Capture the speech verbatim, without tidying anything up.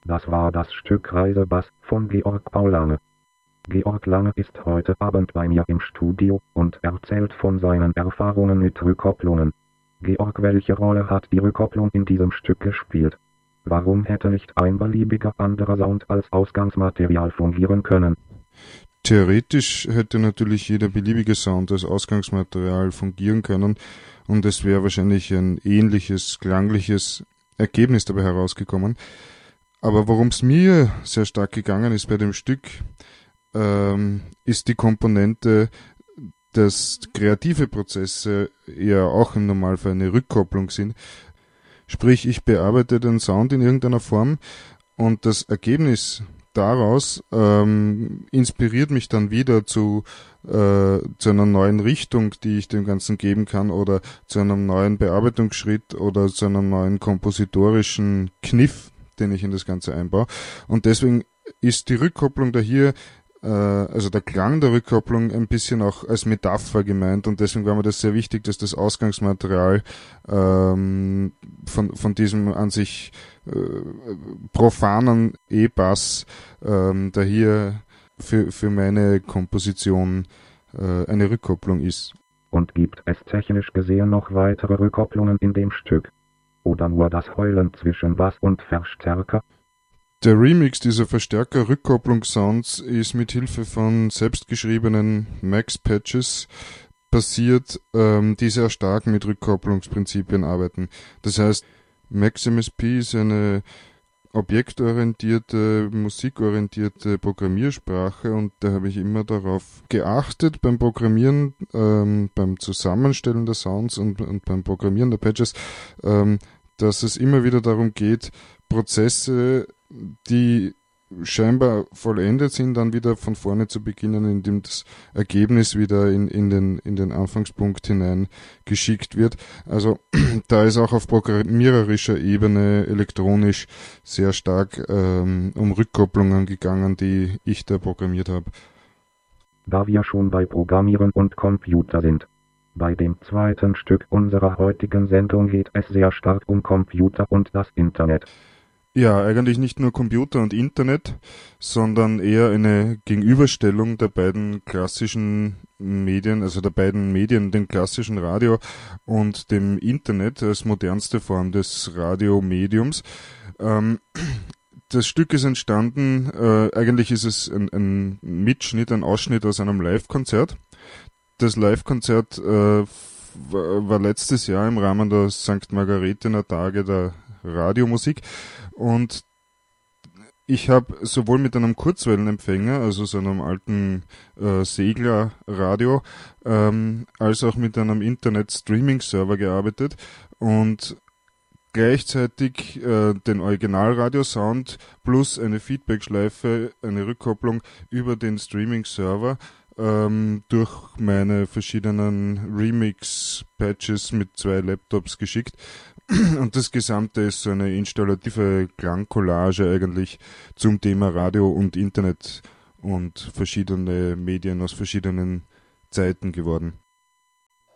Das war das Stück Reisebass von Georg Paul Lange. Georg Lange ist heute Abend bei mir im Studio und erzählt von seinen Erfahrungen mit Rückkopplungen. Georg, welche Rolle hat die Rückkopplung in diesem Stück gespielt? Warum hätte nicht ein beliebiger anderer Sound als Ausgangsmaterial fungieren können? Theoretisch hätte natürlich jeder beliebige Sound als Ausgangsmaterial fungieren können und es wäre wahrscheinlich ein ähnliches, klangliches Ergebnis dabei herausgekommen. Aber worum es mir sehr stark gegangen ist bei dem Stück, ähm, ist die Komponente, dass kreative Prozesse ja auch im Normalfall eine Rückkopplung sind. Sprich, ich bearbeite den Sound in irgendeiner Form und das Ergebnis daraus ähm, inspiriert mich dann wieder zu, äh, zu einer neuen Richtung, die ich dem Ganzen geben kann, oder zu einem neuen Bearbeitungsschritt oder zu einem neuen kompositorischen Kniff, den ich in das Ganze einbaue. Und deswegen ist die Rückkopplung da hier, äh, also der Klang der Rückkopplung, ein bisschen auch als Metapher gemeint, und deswegen war mir das sehr wichtig, dass das Ausgangsmaterial ähm, von, von diesem an sich äh, profanen E-Bass ähm, da hier für, für meine Komposition äh, eine Rückkopplung ist. Und gibt es technisch gesehen noch weitere Rückkopplungen in dem Stück? Oder nur das Heulen zwischen Bass und Verstärker? Der Remix dieser Verstärker-Rückkopplungssounds ist mit Hilfe von selbstgeschriebenen Max-Patches passiert, ähm, die sehr stark mit Rückkopplungsprinzipien arbeiten. Das heißt, Max-M S P ist eine objektorientierte, musikorientierte Programmiersprache, und da habe ich immer darauf geachtet beim Programmieren, ähm, beim Zusammenstellen der Sounds und, und beim Programmieren der Patches, ähm, dass es immer wieder darum geht, Prozesse, die scheinbar vollendet sind, dann wieder von vorne zu beginnen, indem das Ergebnis wieder in, in, den, in den Anfangspunkt hinein geschickt wird. Also da ist auch auf programmiererischer Ebene elektronisch sehr stark ähm, um Rückkopplungen gegangen, die ich da programmiert habe. Da wir schon bei Programmieren und Computer sind. Bei dem zweiten Stück unserer heutigen Sendung geht es sehr stark um Computer und das Internet. Ja, eigentlich nicht nur Computer und Internet, sondern eher eine Gegenüberstellung der beiden klassischen Medien, also der beiden Medien, dem klassischen Radio und dem Internet als modernste Form des Radiomediums. Ähm, das Stück ist entstanden, äh, eigentlich ist es ein, ein Mitschnitt, ein Ausschnitt aus einem Live-Konzert. Das Live-Konzert äh, war letztes Jahr im Rahmen der Sankt Margaretener Tage der Radiomusik, und ich habe sowohl mit einem Kurzwellenempfänger, also so einem alten äh, Seglerradio, ähm, als auch mit einem Internet-Streaming-Server gearbeitet und gleichzeitig äh, den Originalradiosound plus eine Feedback-Schleife, eine Rückkopplung über den Streaming-Server ähm, durch meine verschiedenen Remix-Patches mit zwei Laptops geschickt. Und das Gesamte ist so eine installative Klangcollage eigentlich zum Thema Radio und Internet und verschiedene Medien aus verschiedenen Zeiten geworden.